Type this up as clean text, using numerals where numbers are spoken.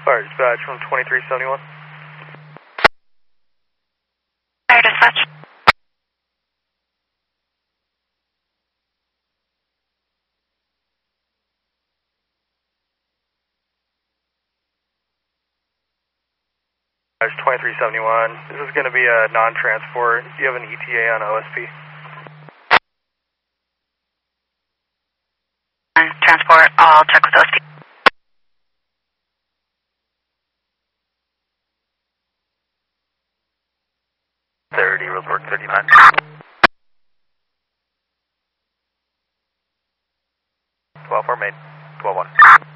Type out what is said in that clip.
Fire dispatch from 2371. Fire dispatch. Fire 2371. This is going to be a non-transport. Do you have an ETA on OSP? Transport, I'll check with OSP. Rosework 39. 12-4 made. 12-1.